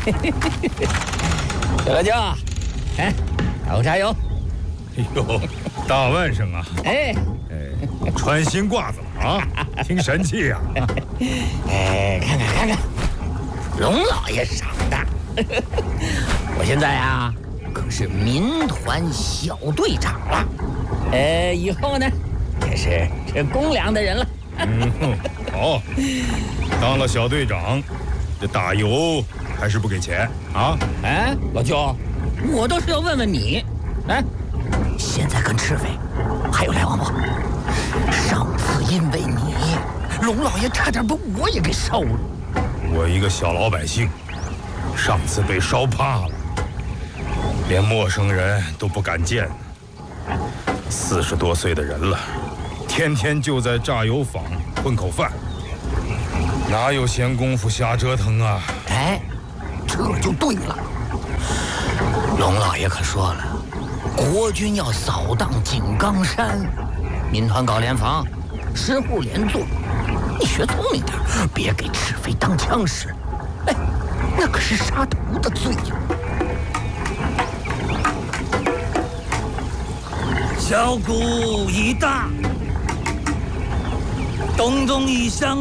小辣椒，哎，打我加油！ 哎呦，大外甥啊！ 哎， 穿新褂子了啊，挺神气呀！ 哎，看看，龙老爷赏的。我现在啊，可是民团小队长了。以后呢，也是吃公粮的人了。 好，当了小队长，这打油还是不给钱啊？ 哎，老舅，我倒是要问问你，哎，现在跟赤匪还有来往不？上次因为你，龙老爷差点把我也给烧了。 我一个小老百姓，上次被烧怕了，连陌生人都不敢见。40多岁的人了，天天就在榨油坊混口饭，哪有闲工夫瞎折腾啊？ 哎，这就对了。龙老爷可说了，国军要扫荡井冈山，民团搞联防，10户连坐。你学聪明点，别给赤匪当枪使。哎，那可是杀头的罪呀！ 小鼓已大，东中以上。